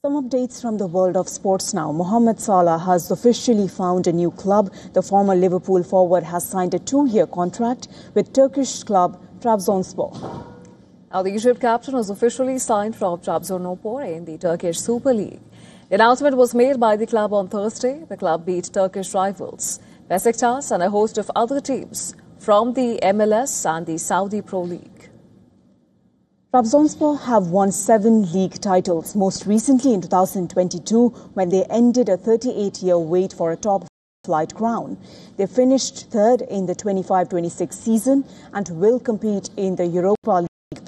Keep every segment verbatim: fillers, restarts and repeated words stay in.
Some updates from the world of sports now. Mohamed Salah has officially found a new club. The former Liverpool forward has signed a two-year contract with Turkish club Trabzonspor. Now, the Egypt captain was officially signed from Trabzonspor in the Turkish Super League. The announcement was made by the club on Thursday. The club beat Turkish rivals Besiktas and a host of other teams from the M L S and the Saudi Pro League. Trabzonspor have won seven league titles, most recently in two thousand twenty-two when they ended a thirty-eight year wait for a top-flight crown. They finished third in the twenty-five twenty-six season and will compete in the Europa League.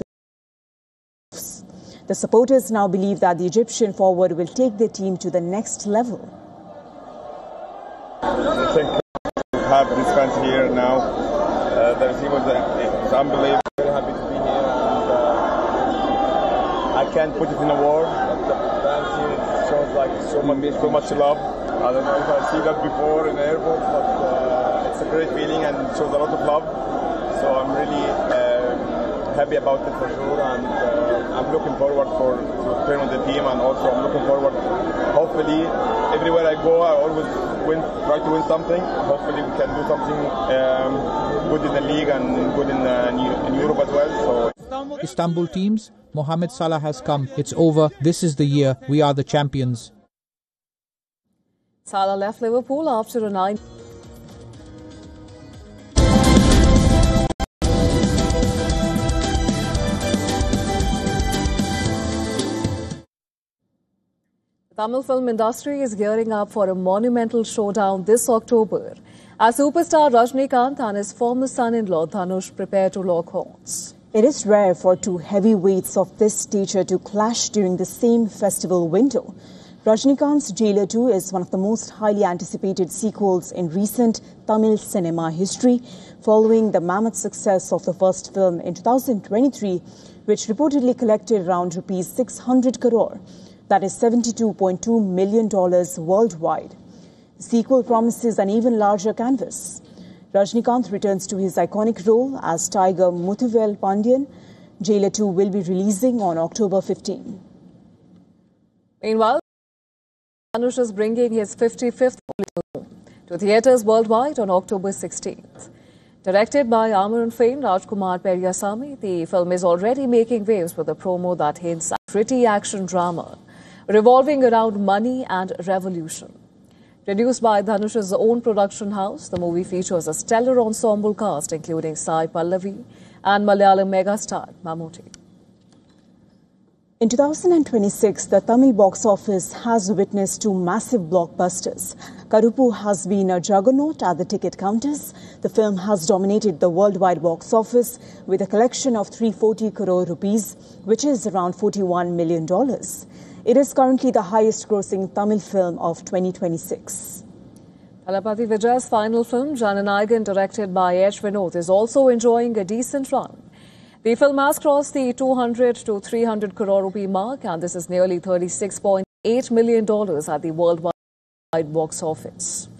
The supporters now believe that the Egyptian forward will take their team to the next level. I think we have this fans here now. Uh, the receiver is unbelievable. Very happy to be here. And, uh, I can't put it in a word. But the fans here shows like so much, so much love. I don't know if I've seen that before in the airport, but uh, it's a great feeling and shows a lot of love. So I'm really uh, happy about it for sure, and uh, I'm looking forward for to train with the team, and also I'm looking forward. Hopefully, everywhere I go, I always win, try to win something. Hopefully, we can do something um, good in the league and good in, uh, in Europe as well. So. Istanbul teams, Mohamed Salah has come. It's over. This is the year. We are the champions. Salah left Liverpool after a nine. The Tamil film industry is gearing up for a monumental showdown this October as superstar Rajinikanth and his former son-in-law Dhanush prepare to lock horns. It is rare for two heavyweights of this stature to clash during the same festival window. Rajinikanth's Jailer two is one of the most highly anticipated sequels in recent Tamil cinema history, following the mammoth success of the first film in two thousand twenty-three, which reportedly collected around rupees six hundred crore. That is seventy-two point two million dollars worldwide. The sequel promises an even larger canvas. Rajinikanth returns to his iconic role as Tiger Muthuvel Pandian. Jailer two will be releasing on October fifteenth. Meanwhile, Dhanush is bringing his fifty-fifth film to theatres worldwide on October sixteenth. Directed by Amaran fame Rajkumar Periyasamy, the film is already making waves with a promo that hints at gritty action drama revolving around money and revolution. Produced by Dhanush's own production house, the movie features a stellar ensemble cast including Sai Pallavi and Malayalam megastar Mammootty. In two thousand twenty-six, the Tamil box office has witnessed two massive blockbusters. Karuppu has been a juggernaut at the ticket counters. The film has dominated the worldwide box office with a collection of three hundred forty crore rupees, which is around forty-one million dollars. It is currently the highest grossing Tamil film of twenty twenty-six. Thalapathy Vijay's final film, Jananayagan, directed by H. Vinod, is also enjoying a decent run. The film has crossed the two hundred to three hundred crore rupee mark, and this is nearly thirty-six point eight million dollars at the worldwide box office.